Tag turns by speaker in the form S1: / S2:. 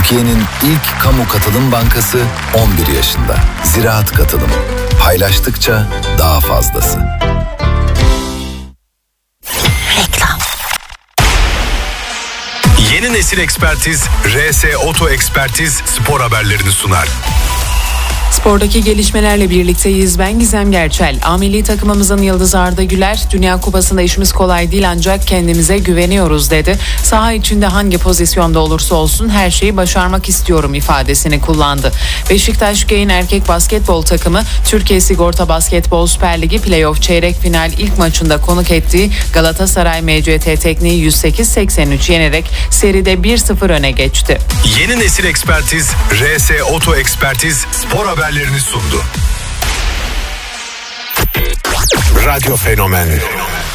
S1: Türkiye'nin ilk kamu katılım bankası 11 yaşında. Ziraat Katılım. Paylaştıkça daha fazlası.
S2: Reklam.
S3: Yeni nesil ekspertiz, RS Oto Ekspertiz spor haberlerini sunar.
S4: Spordaki gelişmelerle birlikteyiz. Ben Gizem Gerçel. A milli takımımızın yıldızı Arda Güler, Dünya Kupası'nda işimiz kolay değil ancak kendimize güveniyoruz dedi. Saha içinde hangi pozisyonda olursa olsun her şeyi başarmak istiyorum ifadesini kullandı. Beşiktaş Genç erkek basketbol takımı Türkiye Sigorta Basketbol Süper Ligi Playoff çeyrek final ilk maçında konuk ettiği Galatasaray MCT Tekniği 108-83 yenerek seride 1-0 öne geçti.
S3: Yeni nesil ekspertiz, RS Oto Ekspertiz spor haberlerini sundu. Radyo Fenomen.